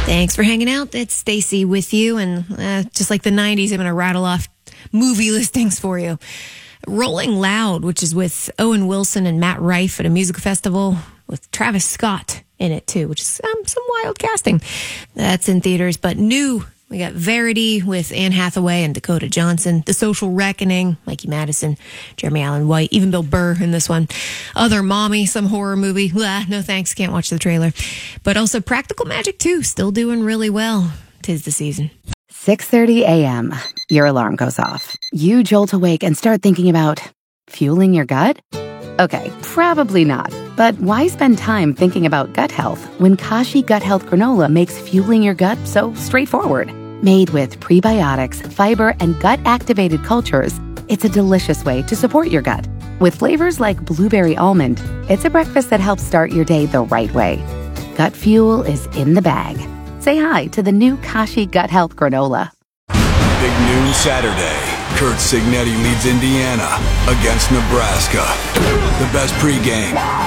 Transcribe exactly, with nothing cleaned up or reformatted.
Thanks for hanging out. It's Stacy with you. And uh, just like the nineties, I'm going to rattle off movie listings for you. Rolling Loud, which is with Owen Wilson and Matt Rife at a music festival with Travis Scott in it, too, which is um, some wild casting. That's in theaters. But new, we got Verity with Anne Hathaway and Dakota Johnson. The Social Reckoning, Mikey Madison, Jeremy Allen White, even Bill Burr in this one. Other Mommy, some horror movie. Blah, no thanks, can't watch the trailer. But also Practical Magic two, still doing really well. 'Tis the season. six thirty a.m. Your alarm goes off. You jolt awake and start thinking about fueling your gut? Okay, probably not. But why spend time thinking about gut health when Kashi Gut Health Granola makes fueling your gut so straightforward? Made with prebiotics, fiber, and gut-activated cultures, it's a delicious way to support your gut. With flavors like blueberry almond, it's a breakfast that helps start your day the right way. Gut fuel is in the bag. Say hi to the new Kashi Gut Health Granola. Big noon Saturday. Kurt Signetti leads Indiana against Nebraska. The best pregame